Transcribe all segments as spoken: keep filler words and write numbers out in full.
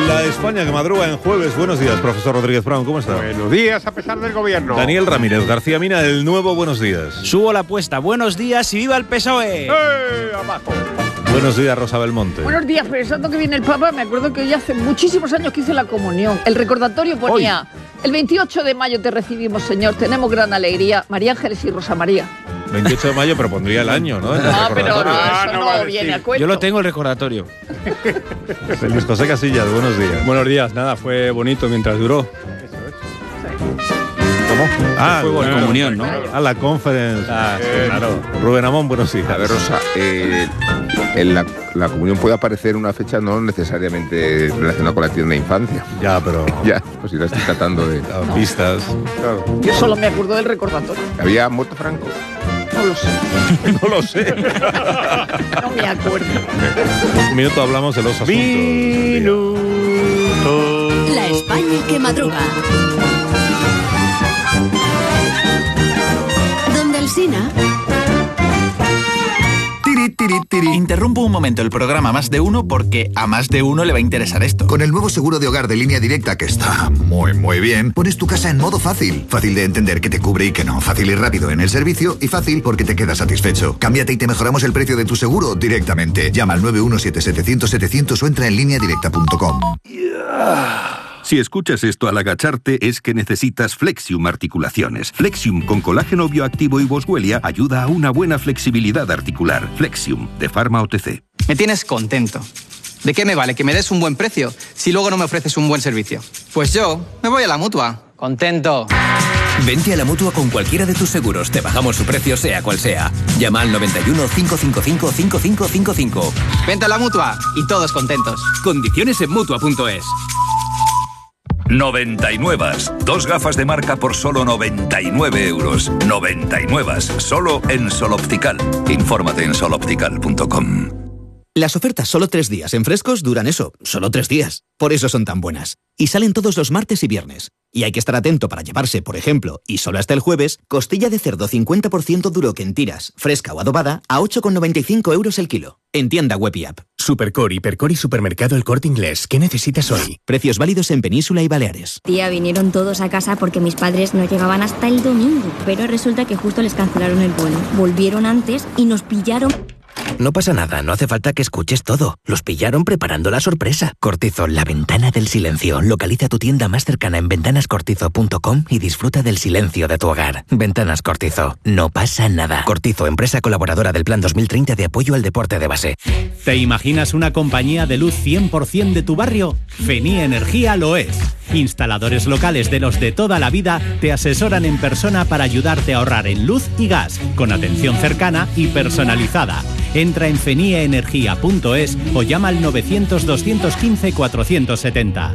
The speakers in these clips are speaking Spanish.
La España que madruga en jueves. Buenos días, profesor Rodríguez Brown, ¿cómo está? Buenos días, a pesar del gobierno. Daniel Ramírez García Mina, del Nuevo, buenos días. Subo la apuesta. Buenos días y viva el P S O E. ¡Eh! ¡Abajo! Buenos días, Rosa Belmonte. Buenos días, pensando que viene el Papa, me acuerdo que hoy hace muchísimos años que hice la comunión. El recordatorio ponía, hoy. El veintiocho de mayo te recibimos, Señor, tenemos gran alegría, María Ángeles y Rosa María. veintiocho de mayo, pero pondría el año, ¿no? No, pero no, eso Ah, no no, vale, viene sí. a cuento. Yo lo tengo el recordatorio. Feliz José Casillas, buenos días. Buenos días, nada, fue bonito mientras duró. ¿Cómo? Ah, Fue la comunión, ¿no? A la conference. Ah, sí, claro. Rubén Amón, buenos días. A ver, Rosa, eh, en la, la comunión puede aparecer una fecha no necesariamente relacionada con la tierna infancia. Ya, pero... Ya, pues si la estoy tratando de... Las pistas. Claro. Yo solo me acuerdo del recordatorio. ¿Había muerto Franco? No lo sé, No lo sé. no me acuerdo. Un minuto hablamos de los asuntos. Minuto. La España que madruga. Donde el Sina. Tiri, tiri, tiri. Interrumpo un momento el programa Más de Uno porque a más de uno le va a interesar esto. Con el nuevo seguro de hogar de Línea Directa, que está muy, muy bien, pones tu casa en modo fácil. Fácil de entender que te cubre y que no. Fácil y rápido en el servicio y fácil porque te quedas satisfecho. Cámbiate y te mejoramos el precio de tu seguro directamente. Llama al nueve uno siete siete cero cero siete cero cero o entra en línea directa punto com. Si escuchas esto al agacharte es que necesitas Flexium Articulaciones. Flexium con colágeno bioactivo y boswellia ayuda a una buena flexibilidad articular. Flexium, de Pharma O T C. Me tienes contento. ¿De qué me vale que me des un buen precio si luego no me ofreces un buen servicio? Pues yo me voy a la Mutua. Contento. Vente a la Mutua con cualquiera de tus seguros. Te bajamos su precio sea cual sea. Llama al noventa y uno, cinco cinco cinco, cinco cinco cinco cinco. Vente a la Mutua y todos contentos. Condiciones en Mutua punto es. noventa y nueve. Dos gafas de marca por solo noventa y nueve euros. noventa y nueve. Solo en Sol Optical. Infórmate en sol optical punto com. Las ofertas solo tres días en Frescos duran eso, solo tres días. Por eso son tan buenas. Y salen todos los martes y viernes. Y hay que estar atento para llevarse, por ejemplo, y solo hasta el jueves, costilla de cerdo cincuenta por ciento duro que en tiras, fresca o adobada, a ocho con noventa y cinco euros el kilo. En tienda web y app. Supercore, Hipercore y Supermercado El Corte Inglés. ¿Qué necesitas hoy? Precios válidos en Península y Baleares. Tía, vinieron todos a casa porque mis padres no llegaban hasta el domingo. Pero resulta que justo les cancelaron el vuelo. Volvieron antes y nos pillaron... No pasa nada, no hace falta que escuches todo. Los pillaron preparando la sorpresa. Cortizo, la ventana del silencio. Localiza tu tienda más cercana en ventanas cortizo punto com y disfruta del silencio de tu hogar. Ventanas Cortizo, no pasa nada. Cortizo, empresa colaboradora del Plan dos mil treinta de apoyo al deporte de base. ¿Te imaginas una compañía de luz cien por ciento de tu barrio? Fenía Energía lo es. Instaladores locales de los de toda la vida te asesoran en persona para ayudarte a ahorrar en luz y gas, con atención cercana y personalizada. Entra en fenia energía punto es o llama al novecientos, doscientos quince, cuatrocientos setenta.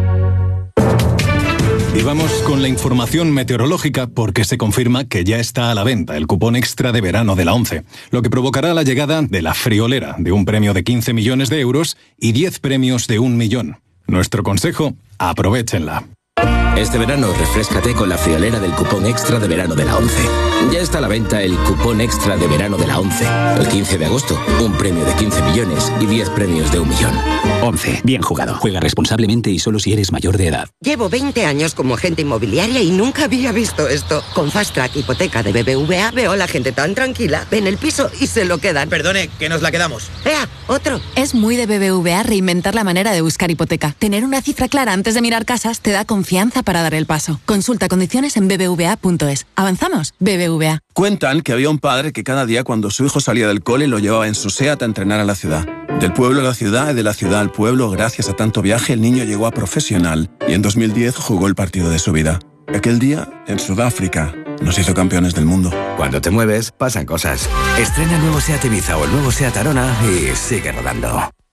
Y vamos con la información meteorológica porque se confirma que ya está a la venta el cupón extra de verano de la ONCE, lo que provocará la llegada de la friolera de un premio de quince millones de euros y diez premios de un millón. Nuestro consejo, aprovéchenla. Este verano refréscate con la friolera del cupón extra de verano de la ONCE. Ya está a la venta el cupón extra de verano de la ONCE. El quince de agosto, un premio de quince millones y diez premios de un millón. ONCE, bien jugado. Juega responsablemente y solo si eres mayor de edad. Llevo veinte años como agente inmobiliaria y nunca había visto esto. Con Fast Track Hipoteca de B B V A veo a la gente tan tranquila. Ven el piso y se lo quedan. Perdone, que nos la quedamos. ¡Ea! ¡Otro! Es muy de B B V A reinventar la manera de buscar hipoteca. Tener una cifra clara antes de mirar casas te da confianza para dar el paso. Consulta condiciones en b b v a punto es. ¿Avanzamos? B B V A. Cuentan que había un padre que cada día cuando su hijo salía del cole lo llevaba en su SEAT a entrenar a la ciudad. Del pueblo a la ciudad y de la ciudad al pueblo, gracias a tanto viaje, el niño llegó a profesional y en dos mil diez jugó el partido de su vida. Aquel día, en Sudáfrica, nos hizo campeones del mundo. Cuando te mueves, pasan cosas. Estrena el nuevo SEAT Ibiza o el nuevo SEAT Arona y sigue rodando.